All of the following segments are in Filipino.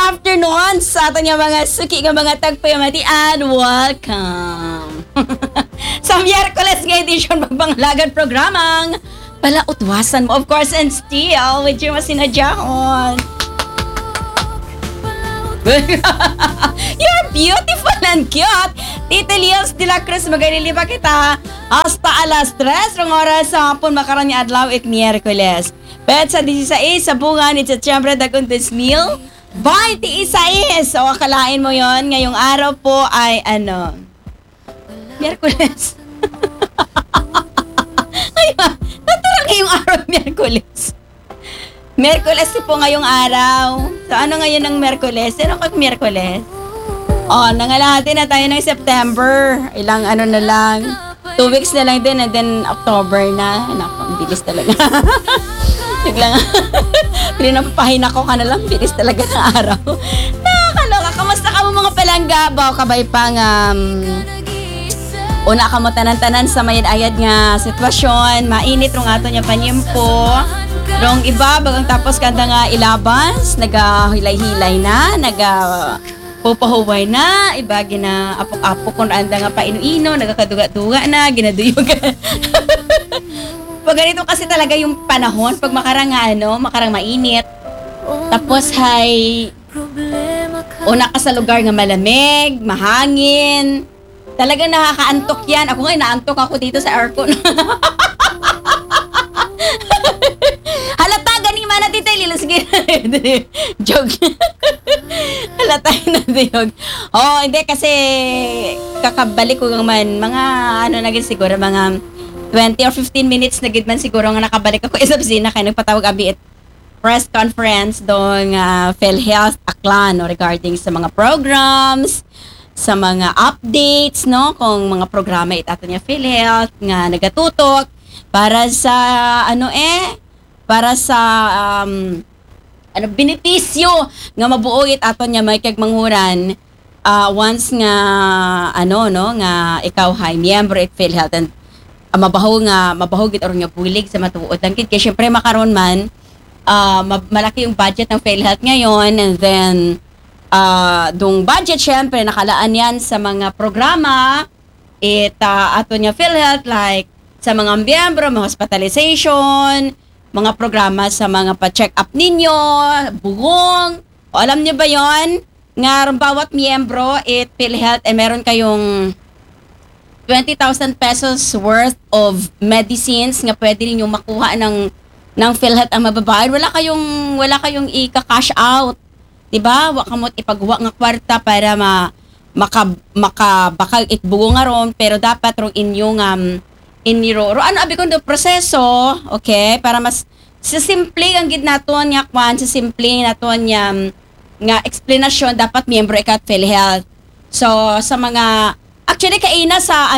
afternoon sa ato niya mga suki nga mga tagpayamatian. Welcome! Sa Miyerkules nga edisyon magbanglagan programang Palautwasan mo, of course, and still with your masinadjahon. You're beautiful and cute. Tita Liels de la Cruz, maganiliba kita hasta alas 3 ng oras sa hapon makarang ni adlaw it Miyerkules. Bet sa 16 sa bunga ni September daguntes meal. 26. O akalain mo yon ngayong araw po ay Miyerkules. Ay, naturang ngayong araw Miyerkules. Miyerkules po ngayong araw. So ano ngayon ng Miyerkules? Ano kag Miyerkules? Nangalahati na tayo ng September. Ilang na lang. 2 weeks na lang din and then October na. Naku, ang bilis talaga. Biglang, pinapapahin ako ka na lang. Bilis talaga ng araw. Nakakaloka. Kamusta ka mo mga palanggabaw? Kabay pang, una ka mo tanan-tanan sa mayad-ayad nga sitwasyon. Mainit rong ato niya panyempo. Rong iba, bagang tapos kanda nga ilabas, nagahilay-hilay na, pupahuway na, iba gina apok-apok kung anda nga painuino, nagakaduga-duga na, ginaduyog. Pag ganito kasi talaga yung panahon, pag makarang mainit, tapos una ka sa lugar nga malamig, mahangin, talagang nakakaantok yan. Ako nga, naantok ako dito sa aircon. Halata, ganing man natin tayo. Sige, joke. Halata na diyog. Hindi kasi kakabalik ko man. Mga, siguro, mga 20 or 15 minutes na man siguro nga nakabalik ako sa opisina kaya nagpatawag abi at press conference doon PhilHealth Aklan regarding sa mga programs, sa mga updates, no? Kung mga programa itato niya PhilHealth nga nagatutok para sa benepisyo nga mabuoy aton niya may kag manghuran once nga nga ikaw hay miyembro it PhilHealth and mabaho gid aron nga bulig sa matuod lang kay syempre makaron man malaki yung budget ng PhilHealth ngayon and then dung budget syempre nakalaan yan sa mga programa ato niya PhilHealth like sa mga miyembro, mga hospitalization, mga programa sa mga pa-check up ninyo, bugong. Alam niyo ba yon? Nga bawat miyembro PhilHealth meron kayong 20,000 pesos worth of medicines nga pwede ninyong makuha ng PhilHealth ang mababayad. Wala kayong i-cash out. 'Di ba? Wa kamot ipagwa nga kwarta para makabakal itbugo nga ron pero dapat rong inyong iniro. Abi ko do proseso, okay? Para mas sa simple ang gid naton nga kwan, sa simple naton nga explanation dapat miyembro ka PhilHealth. So sa mga actually kaina sa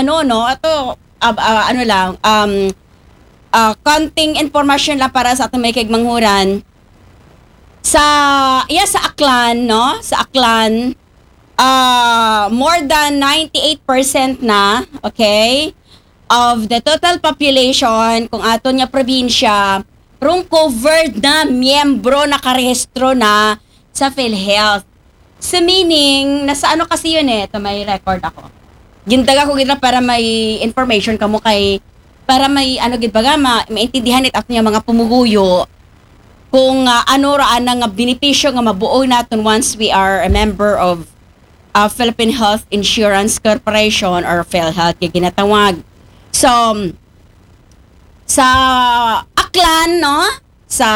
konting information lang para sa ating may manghuran. Sa Aklan, no? Sa Aklan, more than 98% na, okay? Of the total population, kung ato niya probinsya, covered na miyembro nakarehistro na sa PhilHealth. So meaning, nasa kasi yun ito may record ako. Gindaga ko gina para may information kamo kay para may maintindihan ato niya mga pumuguyo kung raan nga benepisyo nga mabuo naton once we are a member of Philippine Health Insurance Corporation or PhilHealth yung ginatawag. So, sa Aklan, no? Sa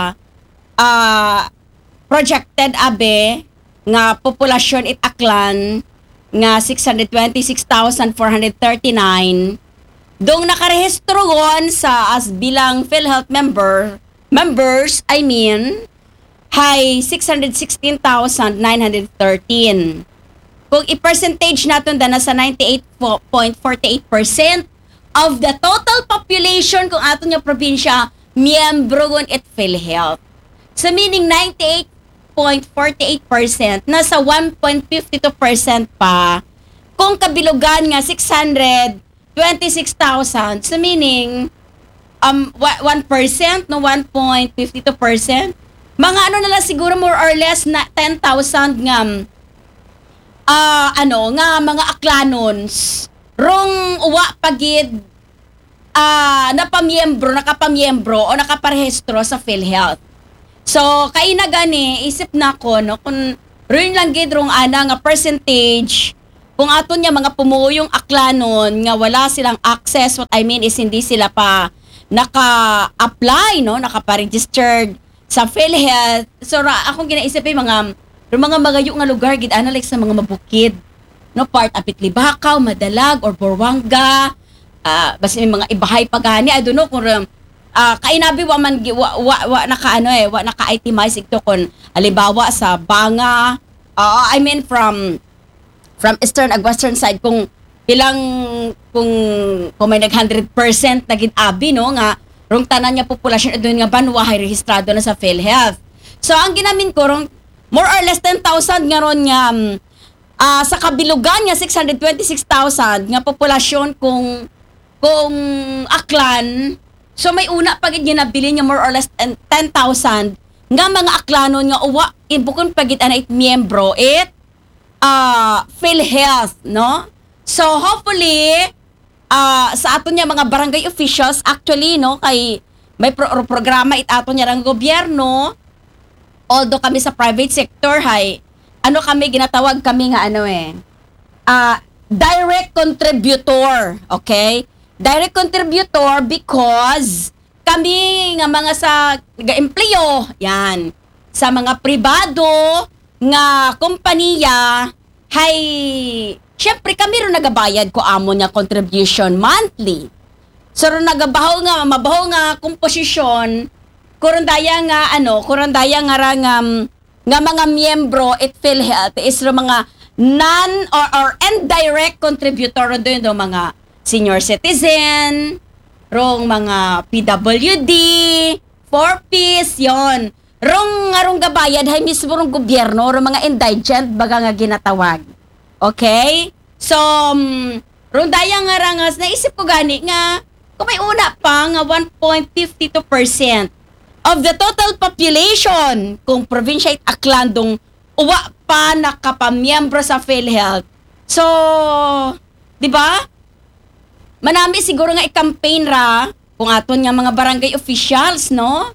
projected nga populasyon it Aklan nga 626,439 dong nakarehistro gon sa as bilang PhilHealth members, hay 616,913. Kung i-percentage natin na sa 98.48% of the total population kung ato niya probinsya, miyembro gon it PhilHealth. So meaning 98.48% nasa 1.52% pa kung kabilugan nga 626,000. So meaning 1% no 1.52%, mga ano na lang siguro more or less na 10,000 nga nga mga aklanons rong uwa pagid nakapamiyembro o nakaparehistro sa PhilHealth. So kay na gani isip na ko no kung rin lang gid rong ana nga percentage kung aton niya mga pumuyong aklanon nga wala silang access, what I mean is hindi sila pa naka-apply, no, naka-registered sa PhilHealth. So akong ginaisip mga magayo nga lugar gid ana like sa mga mabukid, no, part apit Libakaw, Madalag or Buruanga, basta may mga ibahay pagani, I don't know kung kainabi wa naka-itemize ito kung halimbawa sa Banga, I mean from eastern ag western side kung ilang kung may nag 100% naging abi no nga rong tanan nga populasyon doon nga banwa hay rehistrado na sa PhilHealth. So ang ginamin ko rong more or less 10,000 nga ron nga sa kabilugan nga 626,000 nga populasyon kung aklan. So may una pagid ginabili nga more or less 10,000 nga mga aklanon nga uwa bukod pagid ana it miyembro PhilHealth, no? So hopefully sa aton niya mga barangay officials actually no kay may programa aton niya ang gobyerno, although kami sa private sector kami ginatawag kami nga direct contributor, okay? Direct contributor because kami nga mga sa empleo yan sa mga pribado nga kompanya syempre kami ro nagabayad ko amo nya contribution monthly. So ro mabaho nga komposisyon kurandaya nga mga miyembro at PhilHealth is ro mga non or indirect contributor ro do mga senior citizen, rong mga PWD, 4Ps, yon. Rong gabayad hay mismo rong gobyerno rong mga indigent baga nga ginatawag. Okay? So rong daya nga rangas naisip ko gani nga kung may una pa nga 1.52% of the total population kung provincia it aklandong uwa pa nakapamiyembro sa PhilHealth. So, di ba? Manami siguro nga i-campaign ra kung aton nga mga barangay officials, no?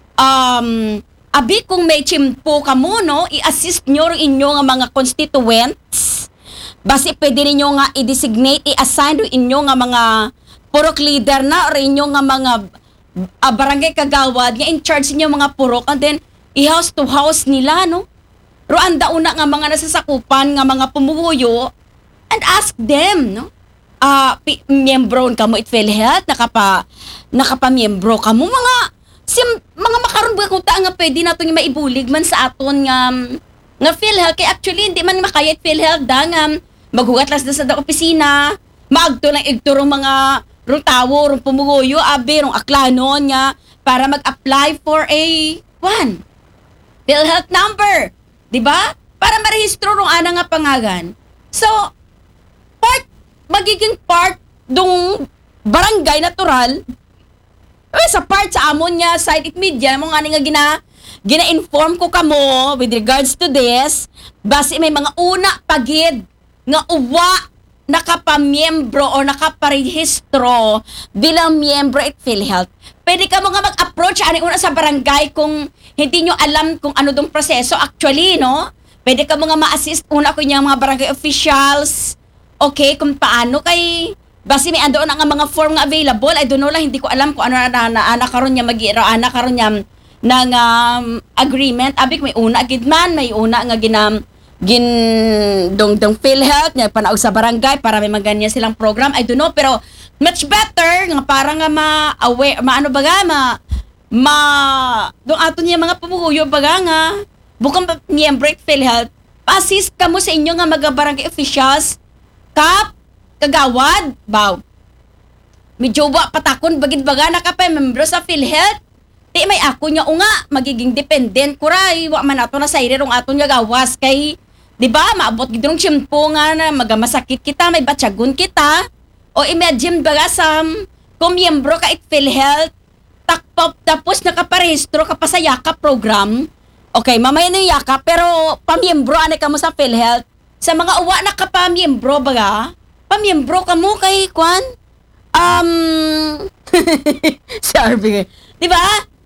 Abi kung may chimpo ka mo, no, i-assist nyo rin inyo nga mga constituents. Basi pwede ninyo nga i-designate, i-assign rin inyo nga mga purok leader na or inyo nga mga barangay kagawad nga in charge inyo mga purok and then i-house to house nila, no? Roan dauna nga mga nasasakupan nga mga pumuhuyo and ask them, no? Miyembro ka mo it PhilHealth, nakapamiyembro ka mo mga makaroon ba kung nga pwede nato nga maibulig man sa aton nga PhilHealth kay actually hindi man makaya it PhilHealth nga maghugat las sa opisina maagto lang igturo mga rong tawo rong pumugoyo abi rong aklanon nga para mag-apply for a PhilHealth number, di ba? Para marehistro rong ana nga pangagan. So magiging part dong barangay natural sa part sa amon niya side it media mo nga gina-inform ko kamo with regards to this base may mga una pagid nga uwa nakapamiyembro o nakaparehistro bilang miyembro at PhilHealth. Pwede ka mo nga mag-approach ani una sa barangay kung hindi nyo alam kung ano dong proseso actually, no? Pwede ka mo nga ma-assist una ko niya mga barangay officials. Okay, kung paano kay basi may ando na nga mga form nga available. I don't know lang, hindi ko alam kung ano na karon niya ana karon niya ng agreement. Abik may una gid man, may una nga dong PhilHealth nga panaog sa barangay para may maganya silang program. I don't know, pero much better nga para nga ma-aware, dong ato niya mga pumuhuyo baga nga bukang miyembro PhilHealth, pa-assist ka mo sa inyo nga mga barangay officials, kagawad, medyo patakon bagid baga nakapamembro sa PhilHealth. Di may ako niya unga magiging dependent kuray wa man ato na sa irong aton nga gawas kay di ba maabot gid rong tiyempo nga na magamasakit kita may batyagon kita o imagine baga sa kung miyembro ka it PhilHealth tapos nakaparehistro ka pa sa yakap program, okay, mamaya na yung yakap, pero pamiyembro, ano ka mo sa PhilHealth, sa mga uwa na ka pamiyembro, baga, pamiyembro ka mo kay Kwan, sabi, di ba?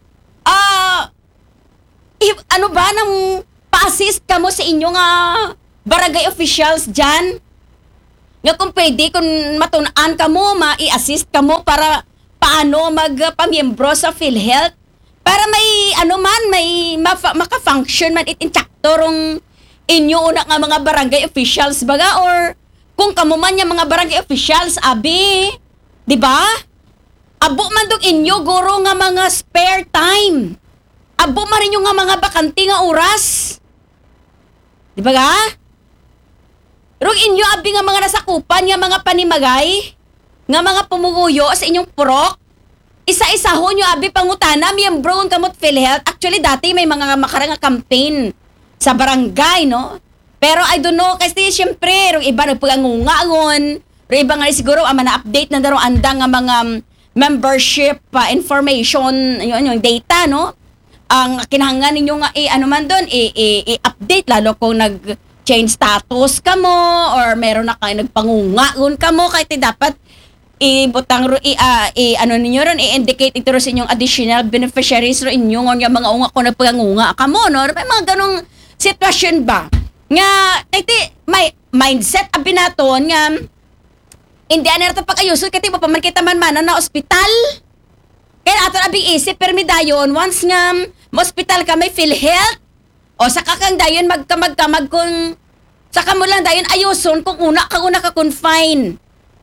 Ano ba, nang pa-assist ka mo sa inyong barangay officials dyan? Nga kung pwede, kung matunaan ka mo, ma-i-assist ka mo para paano magpamiyembro sa PhilHealth. Para may, may maka-function man itintaktorong inyo una nga mga barangay officials baga, or kung kamo man yung mga barangay officials, abi, di ba? Abo man dog inyo, guro nga mga spare time. Abo man rin yung nga mga bakanti nga oras. Di ba ga? Rog inyo abi nga mga nasakupan nga mga panimagay, nga mga pumuguyo sa inyong purok. Isa-isa ho nyo abi pangutana, miyembro ng kamot PhilHealth. Actually dati may mga makarang campaign sa barangay, no? Pero I don't know, kasi syempre, rog iba nagpagangungaon, rog iba nga siguro na-update na daro anda nga mga membership information, yung data, no? Ang kinahanglan ninyo nga i-update lalo kung nag-change status ka mo or meron na kayo nagpangungaon ka mo kahit dapat ibutang ninyo ron i-indicate ito sa inyong additional beneficiaries ro inyong nga mga unga ko nagpangunga ka mo, no? May mga ganong sitwasyon ba nga may mindset abi naton nga hindi anera pag-ayuso kati paman kita man na ospital. Kaya ato abing isip, permi dayon, once nga ma-hospital ka may PhilHealth, o saka kang dayon magkamag kung saka mo lang dayon ayuson kung una ka confine.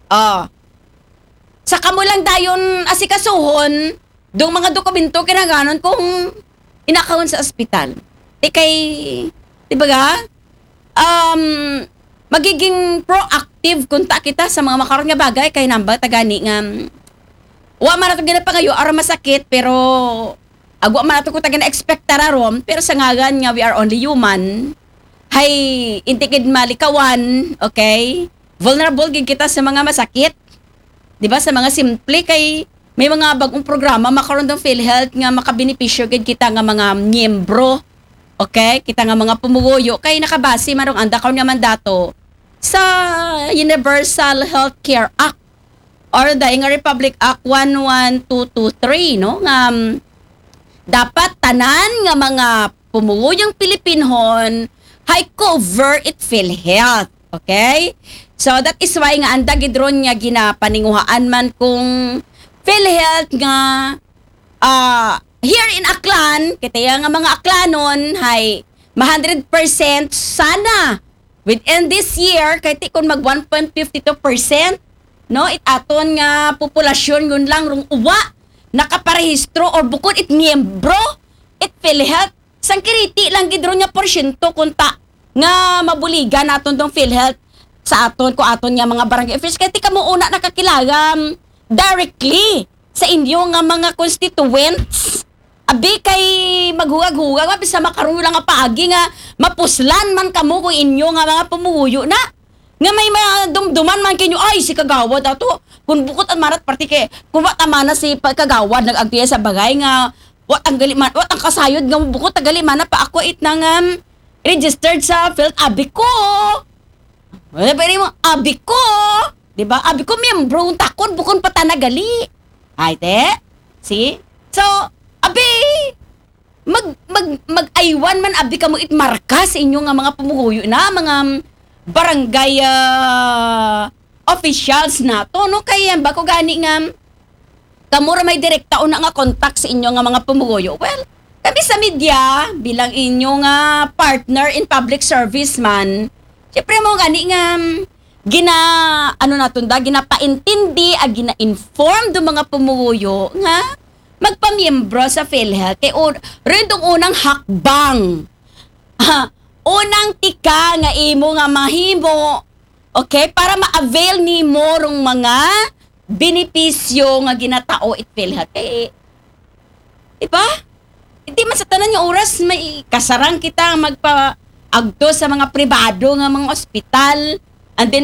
Saka mo lang dayon asikasuhon, dong mga dokumento kinaganon kung inakawon sa ospital. Di ba ga? Magiging proactive kunta kita sa mga makaroon nga bagay, kay namba tagani nga, wa man nato gina pangayo ara masakit pero agwa man nato ko taga na-expect tararom pero sa ngagan nga we are only human. Hay intikid malikawan, okay? Vulnerable gid kita sa mga masakit. 'Di ba? Sa mga simple kay may mga bagong programa makaroon ng PhilHealth nga makabenepisyo gid kita nga mga miyembro. Okay? Kita nga mga pumuguyo kay nakabase man ang andakaw nga mandato sa Universal Healthcare Act or the Republic Act 11223, no? Nga dapat tanan nga mga pumuyong Pilipinhon hay cover it PhilHealth. Okay? So that is why nga anda gidron nga ginapaninguhaan man kung PhilHealth nga here in Aklan, kitaya nga mga Aklanon hay 100% sana within this year kay tikon mag 1.52%, no, it aton nga populasyon yun lang rung uwa nakaparehistro or bukod it miyembro it PhilHealth sang kiriti lang gidro nya porsyento kunta nga mabuligan naton tong PhilHealth sa aton ko aton nga mga barangay officials kay ti kamo una nakakilala directly sa inyo nga mga constituents. Abi kay maghuwag-huwag mabisa makaroon lang nga paagi nga mapuslan man kamo kung inyo nga mga pumuhuyo na nga may mga dumduman man kinyo ay si kagawad ato kung bukod ang marat party kay kung wat mana si kagawad nag-agtiya sa bagay nga wat ang galiman wat ang kasayod nga bukod ang galiman pa ako it nang registered sa field abi ko. Wala pa rin mo abi ko, di ba? Abi ko miyembro takon bukod pa tanagali. Ay te. See? So abi mag-aywan man abi kamo itmarka sa inyo nga mga pumuhuyo na mga barangay officials nato, no? Kaya ba ko gani nga kamura may direkta una nga contact sa inyo nga mga pumuhuyo. Well, kami sa media bilang inyo nga partner in public service man, siyempre mo gani nga ginapaintindi gina-inform do mga pumuhuyo nga magpamiyembro sa PhilHealth. Kaya rin itong unang hakbang. Unang tika nga imo nga mahimo. Okay? Para ma-avail ni mo rong mga benepisyo nga ginatao it PhilHealth. Diba? Hindi man sa tanan nga oras may kasarang kita magpa-agto sa mga pribado nga mga ospital and then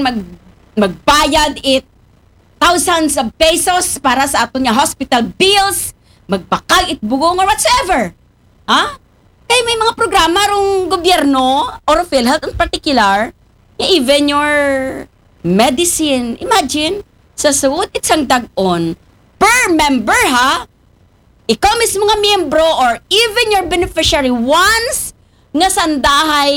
magbayad it thousands of pesos para sa aton nga hospital bills. magbakag itbugong or whatsoever. Ha? Kaya may mga programa rong gobyerno or PhilHealth in particular, even your medicine, imagine, sa suot itsang dag-on, per member ha, ikaw mismo nga miyembro or even your beneficiary once nga sandahay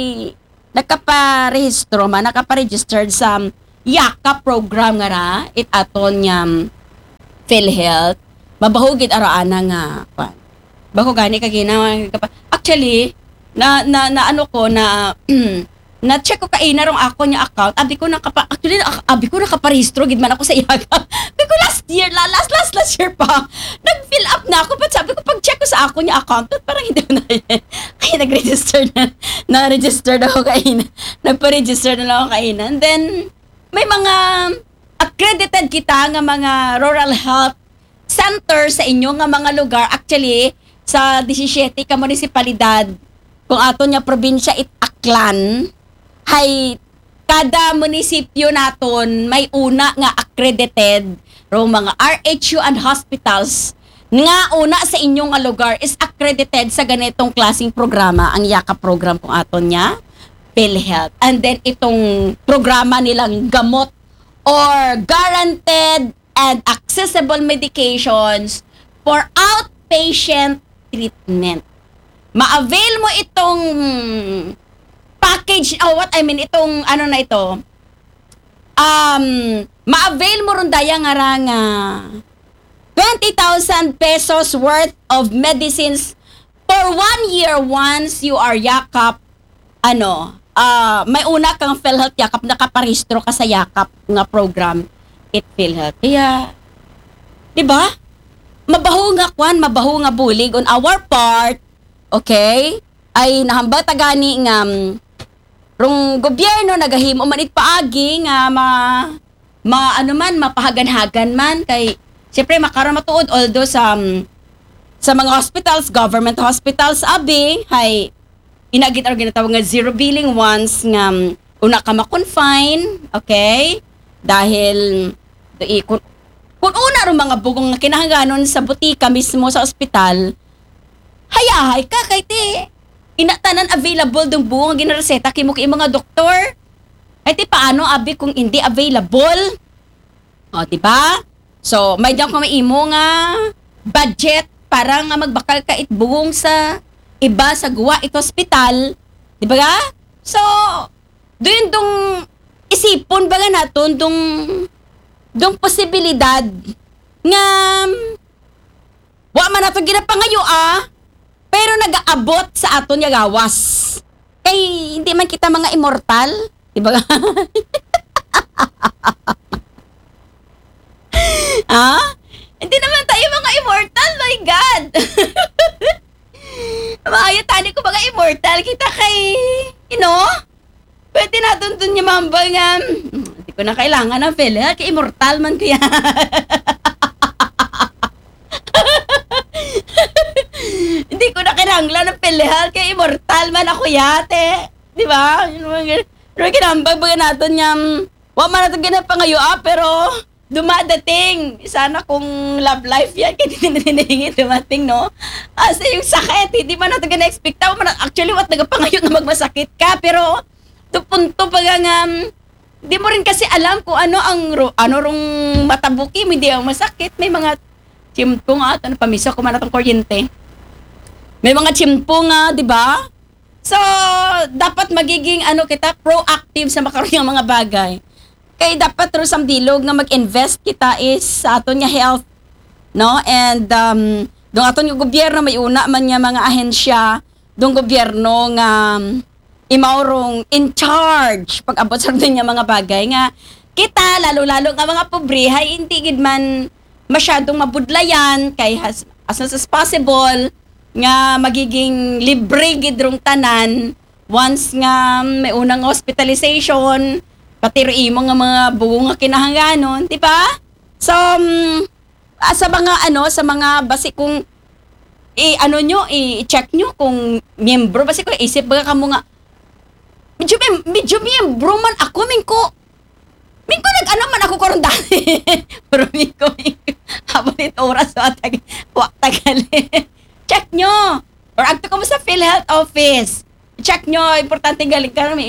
nakaparegistered sa YAKA program nga ra, it aton nga PhilHealth, mabahugid araana nga, bako gani ka ginawa. Actually, ano ko, na-check ko kaina rong ako niya account. Abi ko nakaparehistro gid man ako sa YAKA. Abi ko last year pa. Nag-fill up na ako. But sabi ko, pag-check ko sa ako niya account, parang hindi ko na yan. Kaya nag-register na. Na-register na ako kaina. Nagpa-register na lang ako kaina. And then, may mga accredited kita nga mga rural health center sa inyo nga mga lugar. Actually, sa 17 ka munisipalidad, kung ato niya probinsya Aklan, hay kada munisipyo naton may una nga accredited ro mga RHU and hospitals nga una sa inyong nga lugar is accredited sa ganitong klaseng programa, ang YAKA program kung aton niya PhilHealth. And then itong programa nilang gamot or guaranteed and accessible medications for outpatient treatment. Ma-avail mo itong package, itong ano na ito, ma-avail mo ron daya nga ra nga 20,000 pesos worth of medicines for 1 year once you are yakap, may una kang PhilHealth yakap, nakaparehistro ka sa yakap nga program, it PhilHealth. Kaya, di ba? Mabaho nga bulig on our part, okay? Ay nahambal tagani nga rong gobyerno nagahimo man it paagi nga mapahagan-hagan man kay siyempre makaron matuod although sa mga hospitals, government hospitals abi hay inagit or ginatawag nga zero billing once nga una ka ma-confine, okay? Dahil kung una ron mga bugong nga kinahangganon sa butika mismo sa ospital, hayahay ka kay ti inatanan available dong buong nga ginareseta kay mo kay mga doktor. Ay ti paano abi kung hindi available? O, diba? So, may diyang kumaimo nga budget para nga magbakal ka itbugong sa iba sa guwa ito ospital. Diba ga? So, doon dong isipon ba nga naton dong posibilidad nga wa man nato ginapangayo pero nag-aabot sa aton nga gawas. Kay hindi man kita mga immortal, di ba? Hindi naman tayo mga immortal, my God. Maayo tani ko mga immortal kita kay pwede natin dun yung mambal nga hindi ko na kailangan ng PhilHealth kay immortal man kaya. Hindi ko na kinanglan ng PhilHealth kay immortal man ako yate. Di ba? Pero kinambag baga natin niya, wa man natin ginapangayo pero dumadating. Sana kung love life yan, kaya hindi dumating, no? Kasi yung sakit, hindi man natin gina-expect. Actually, what nagapangayo na magmasakit ka, pero punto pag nga, di mo rin kasi alam kung ano rong matabuki, hindi ang masakit. May mga chimpo nga, pamisa ko man atong kuryente. May mga chimpo nga, di ba? So, dapat magiging kita proactive sa makaroon ng mga bagay. Kaya dapat through some dilog nga mag-invest kita is sa aton nga health, no? And dong aton nga gobyerno may una man nga mga ahensya, dong gobyerno nga imaurong in charge pag abot sa nga mga bagay nga kita lalo-lalo nga mga pobre hay hindi gid man masyadong mabudlayan kay as much as possible nga magiging libre gid rong tanan once nga may unang hospitalization pati imo nga mga bugo nga kinahangganon, di ba? So sa mga basi kung i-check nyo kung miyembro basi kung isip baga kamo nga medyo miyembro man ako mingko. Mingko nag-ano man ako karon dati. Pero mingko habang ito oras so atag wa tagali. Check nyo. Or agto ko mo sa PhilHealth office. Check nyo, importante galing ka may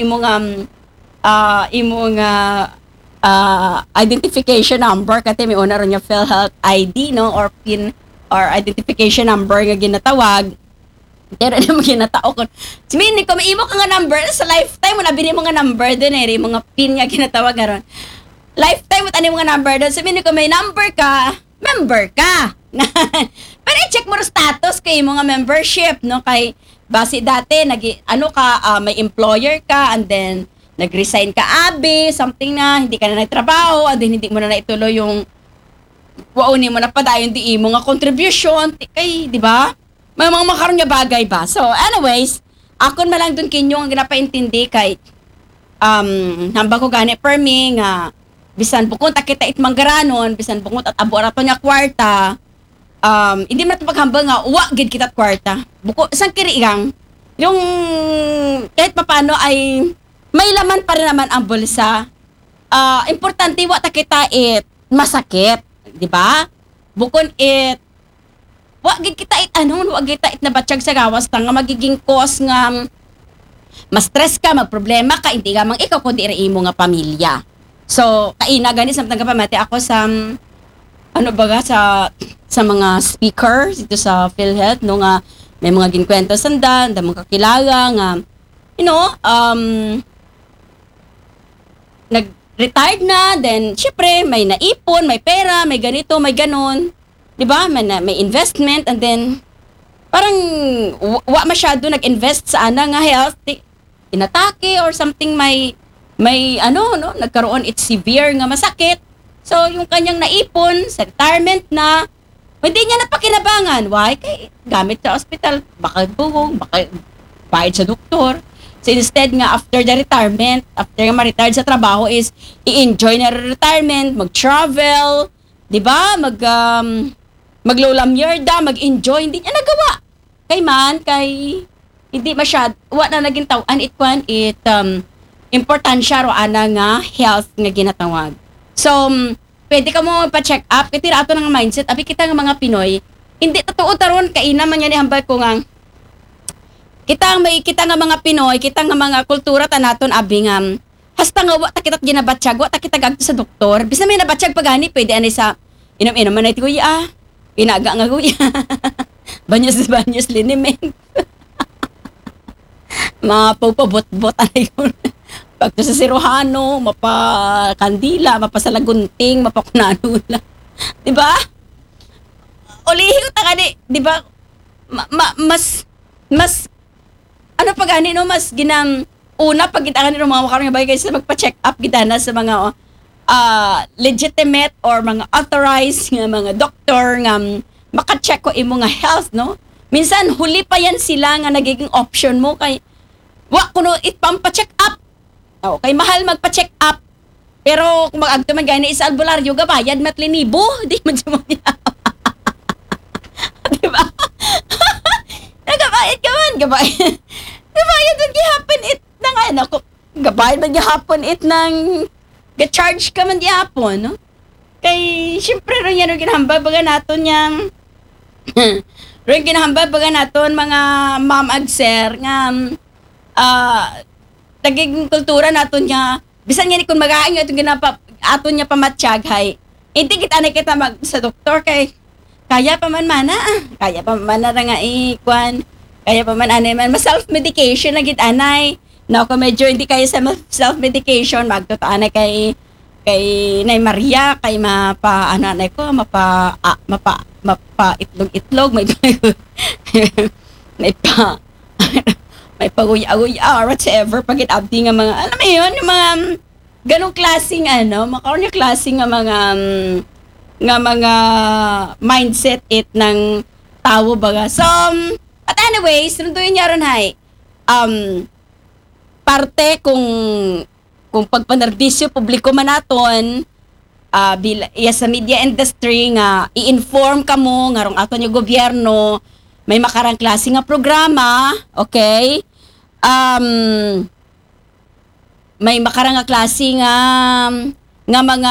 imong identification number kasi may una ron yung PhilHealth ID no or PIN or identification number nga ginatawag. Pero ano mo ginatao ko. Sabihin ko, may imo ka nga number sa lifetime mo na binili mo nga number dun eh. Mga PIN nga ginatawag nga ron. Lifetime mo tani mo nga number dun. Sabihin ko, may number ka, member ka. Pero i-check mo rin status kay mo nga membership, no? Kay, base dati, may employer ka, and then, nag-resign ka, something na, hindi ka na nagtrabaho, and then, hindi mo na naituloy yung, waunin mo na padayon di imo nga contribution, kay, di ba? May mga makaroon nga bagay ba? So, anyways, akon malang dun kinyo ang ginapaintindi kay, hamba ko gani per me, nga, bisan bukod kita itmanggaranon, bisan bukod at abo rato niya kwarta, hindi man ito paghambal nga, gid kita kwarta. Buko, isang kirigang, yung kahit papano ay may laman pa rin naman ang bulsa. Importante, ta kita masakit. Di ba? Bukod gid kita nabatsyag sa gawas, nga magiging cause nga, ma-stress ka, magproblema ka, hindi ka mang ikaw, kundi imo nga pamilya. So, kaina gani samtang kapamati ako sa sa mga speaker dito sa PhilHealth no nga may mga ginkwento sandan, mga kakilala nga nag-retired na, then syempre may naipon, may pera, may ganito, may ganon. 'Di ba? May investment and then parang wa masyado nag-invest sa nga health, inatake or something nagkaroon it's severe nga masakit. So, yung kanyang naipon sa retirement na, hindi niya napakinabangan. Why? Kay gamit sa hospital, baka bugong, baka bayad sa doktor. So, instead nga, after the retirement, after nga ma-retired sa trabaho is, i-enjoy na retirement, mag-travel, di ba? Maglolamyerda, mag-enjoy. Hindi niya nagawa. Hindi masyad, na naging tawan, importansya ro ana nga health nga ginatawag. So, pwede ka mo pa-check up kay tira ato nga mindset abi kita nga mga Pinoy, hindi totoo taron kaina man yan ihambal ko nga kita nga mga Pinoy, kita nga mga kultura tanaton abi nga hasta nga wa ta kita ginabatsyag, wa ta kita gagto sa doktor. Bisa may nabatsyag pagani pwede ani sa inom-inom man iti kuya. Inaga nga kuya. Banyos liniment. Mapapabot-bot anay ko. Pagto sa sirohano, mapakandila, mapasalagunting, mapakunanula. Diba? Ulihi ko takani, diba? Mas, mas una pag kita nga mga makarong nga bagay kasi magpa-check up kita na sa mga legitimate or mga authorized nga mga doktor nga maka-check ko imo nga health, no? Minsan, huli pa yan sila nga nagiging option mo kay kuno ipampa-check up. Okay, mahal magpa-check up. Pero kung mag-agto man gaya na isa albularyo, gabayad matlinibo. Di man siya mga diba? Nagabayad ka man, gabayad. Gabayad man gihapon it ng gabayad man gihapon it ng ga-charge ka man gihapon, no? Kay, syempre rin yan, ginahambag baga naton yang rin ginahambag baga naton mga ma'am agser nga naging kultura naton niya bisan nga ni kung magaing aton aton niya pamatsyag hay hindi kita na kita mag sa doktor kay kaya pa man mana nga kaya pa man anay man self medication na gid anay no kung medyo hindi kayo sa self medication magtutaan kay Nay Maria kay mapa itlog may paguya-guya or whatever pagit abdi nga mga alam mo yun yung mga ganong klaseng makaroon yung klaseng nga mga mindset ng tao baga. So at anyways runduin niya ron hay parte kung pagpanarbisyo publiko man naton sa media industry nga i-inform ka mo nga rong aton yung gobyerno may makarang klase nga programa, okay? May makarang nga klase nga nga mga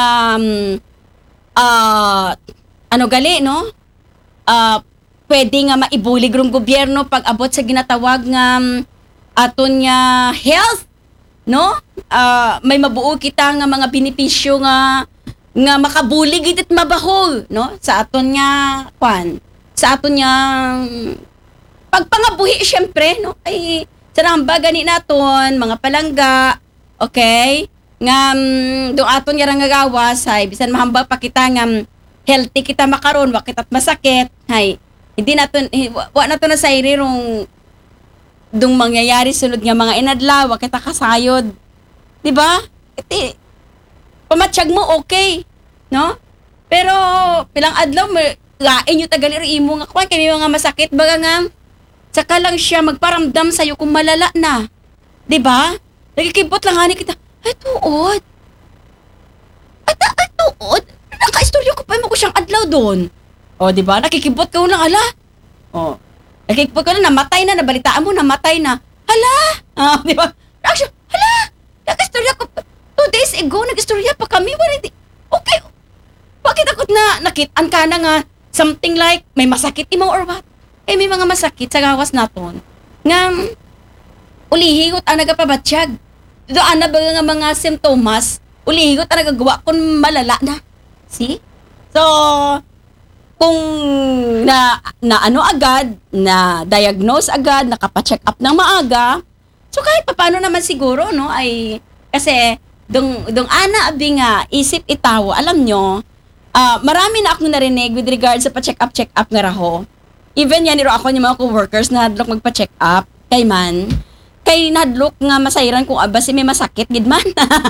ano gali no? Pwede nga maibulig rong gobyerno pag abot sa ginatawag nga aton nga health, no? May mabuo kita nga mga benepisyo nga makabulig it mabahol, no? Sa aton nga sa aton nga pagpangabuhi syempre, no? Ay saramba gani naton mga palangga, okay? Nga do aton nga gawas hay bisan mahamba pa kita nga healthy kita makaron wa kita't masakit hay hindi naton wa naton na sayri rong dung mangyayari sunod nga mga inadlaw wa kita kasayod, di ba? Iti pamatsyag mo okay, no? Pero pilang adlaw lain yung tagali imo nga kwan kay mga masakit baga nga saka lang siya magparamdam sa'yo kung malala na. Diba? Nagkikibot lang hani kita. Ay, tuod. Ay, tuod. Naka-istorya ko pa mo ko siyang adlaw doon. O, diba? Nakikibot ka lang, ala. O. Nakikibot ka na, namatay na, nabalitaan mo, namatay na. Hala. Diba? Actually, hala. Naka-istorya ko pa. 2 days ago, nag-istorya pa kami. Okay. Bakit ako nakitaan ka na nga something like may masakit imo or what? Eh, may mga masakit sa gawas naton nga ulihigot ang nagapabatsyag. Doon na ba nga mga simptomas, ulihigot ang nagagawa kung malala na. See? So, kung na ano agad, na diagnose agad, nakapacheck up ng maaga, so kahit paano naman siguro, no, ay, kasi, dong ana abi nga, isip itaw, alam nyo, marami na akong narinig with regard sa pa-check up nga raho. Even yan, niro ako yung mga co-workers na hadlok magpa-check up. Kay man. Kay nadlok nga masayran kung abas may masakit, gid man.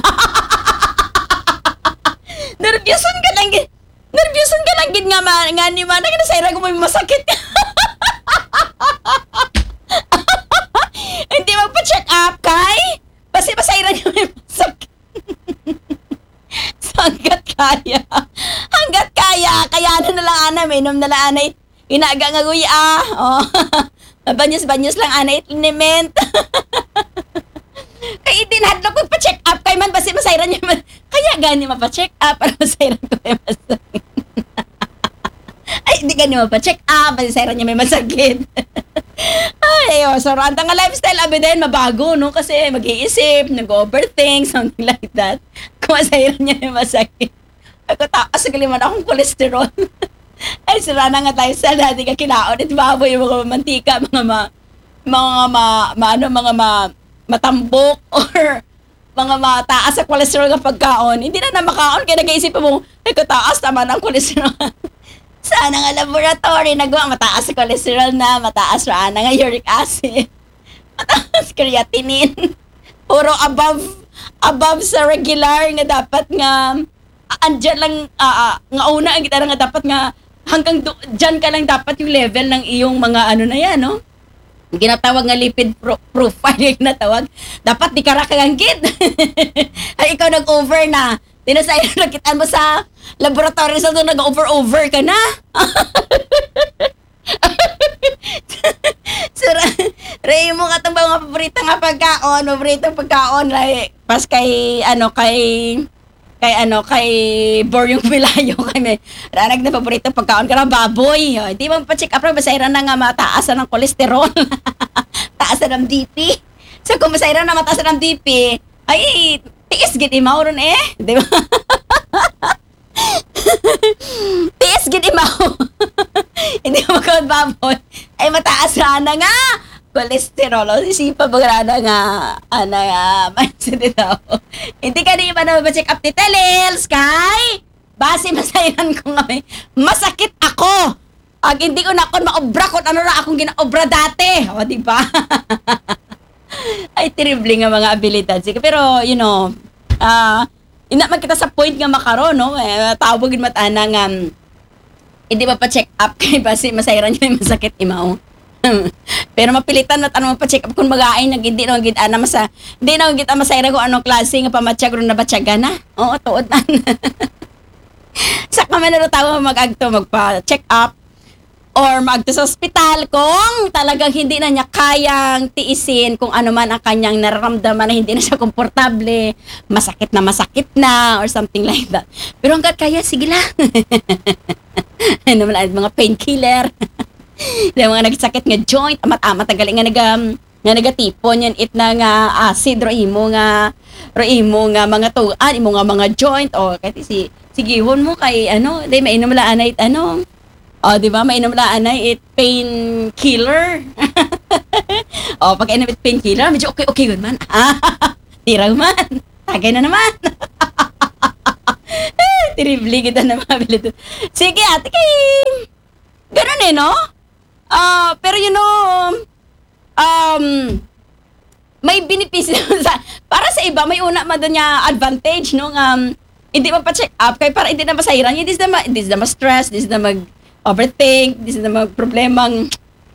Nervyoson ka lang gid nga ni man. Nasayran kung may masakit. Hindi magpa-check up, kay? Basta masayran yung may masakit. So, hanggat kaya. Kaya na lang ana, may inom na lang ana. Inaga nga guya, oh. Banyos-banyos lang ana itiniment. Kaya itinadlo ko pa-check up kay man basi masayran niya man. Kaya gani mapa-check up para masayran ko may masakit. Ay, hindi gani mapa-check up basi masayran niya may masakit. Ay, so ranta nga lifestyle abi din mabago, no? Kasi mag-iisip, nag-overthink, something like that. Kung masayran niya may masakit. Ako taas sa kaliman akong cholesterol. Ay, sira na nga tayo sa dati ka kinaon at baboy yung mga mantika, matambok or mga mataas sa cholesterol ng pagkaon. Hindi na makaon kaya nag-iisip mo, ay kataas naman ang cholesterol. Sana nga laboratory nagawa, mataas sa cholesterol na, mataas ra na nga uric acid, mataas creatinine, puro above sa regular nga dapat nga andyan lang nga una ang kita nga dapat nga hanggang dyan ka lang dapat yung level ng iyong mga ano na yan, no? Ginatawag nga lipid profile yung ginatawag. Dapat di ka rakaganggit. Ay, ikaw nag-over na. Tinasaya nakitaan mo sa laboratory sa doon nag-over ka na. So, Ray mo ka itong mga paborito nga pagkaon, like, pas kay Boryong Pilayo kay may ranag na paborito pagkaon ka na baboy. Hindi mo pa-check up ra basayran na nga mataasan ng kolesterol. Taasan ng DP. So kung basayran na mataasan ng DP, ay tiis gid imaw ron di ba? Tiis gid imaw. Hindi mo kaon baboy. Ay mataas na nga kolesterol. O isipa ba nga mindset ito. Hindi ka di ba na check up ni Telels, kay? Base masayran ko nga masakit ako. Pag hindi ko na ako maobra kung ano na akong ginaobra dati. O, di ba? Ay, terrible nga mga abilidad. Pero, ina man kita sa point nga makaroon, no? Tawagin matana nga, hindi ba pa check up kay base masayran niya yung masakit imaw. Pero mapilitan at ano pa-check up kung magaay nag hindi na gid ana hindi na gid masayra ko anong klase nga pamatsyag ron na batyaga na. Oo, tuod na. Sa kaman na tawo magagto magpa-check up. or magto sa ospital kung talagang hindi na niya kayang tiisin kung ano man ang kanyang nararamdaman na hindi na siya komportable, masakit na, or something like that. Pero hanggat kaya, sige lang. Ano man, mga painkiller. Yung mga nagsakit nga joint, amat-amat ang galing nga nagatipon yan it na nga acid ro imo nga mga tuan imo nga mga joint o kay sigihon mo kay di mainom la anay di ba mainom la anay painkiller. Pag inom it painkiller medyo okay good man. Tiraw man. Tagay na naman. Terrible kita na mabili. Sige ate kay ganun no? Pero may benepisyo para sa iba may una man doon niya advantage no hindi pa check up kay para hindi na masairan hindi na ma-stress, hindi na mag-overthink, hindi na mag-problemang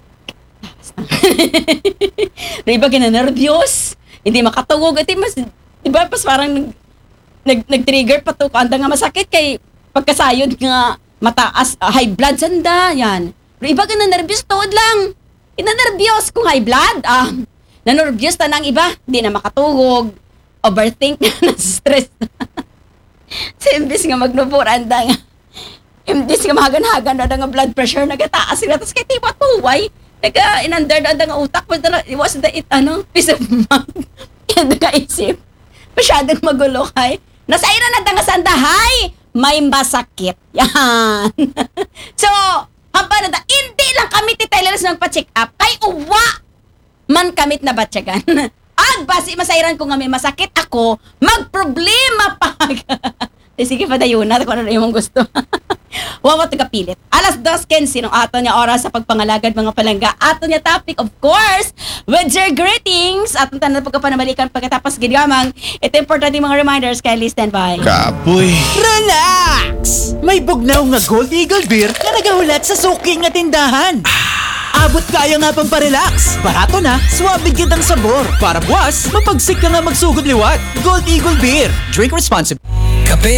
na iba nervyos, hindi makatugog iti mas diba pas parang nag-trigger pa to kanda nga masakit kay pagkasayod nga mataas high blood sanda yan. Pero iba nervyos tuod lang. Inanervyos kung high blood. Nanervyos ta ng iba. Hindi na makatugog. Overthink na stress. So, imbis nga magnuburanda nga. Imbis nga mahagan-hagan na nga blood pressure. Nagataas sila. Tapos kaya tiba tuway. Inandar na nga utak. Iwas na peace of mind. Kaya nag-isip. Masyadong magulo kay. Nasairan na nga sandahay. May masakit. Yan. So, hamba na hindi lang kami titailalas ng pa-check up. Kay uwa man kamit na batyagan. Basi masairan ko nga may masakit ako, magproblema pa. Sige pa dayon na kung ano yung gusto. Wawa tagapilit. 2:15 ng ato niya oras sa pagpangalagad mga palangga. Ato niya topic of course with your greetings. Atong tanan pagkapanamalikan pagkatapos gigamang. Ito importante mga reminders kay stand by. Kapoy. Relax! May bugnaw nga Gold Eagle Beer na nagahulat sa suki nga tindahan. Abot kaya nga pang parelax. Barato na, swabig kitang sabor. Para buwas, mapagsik ka nga magsugod liwat. Gold Eagle Beer. Drink responsibly. Kape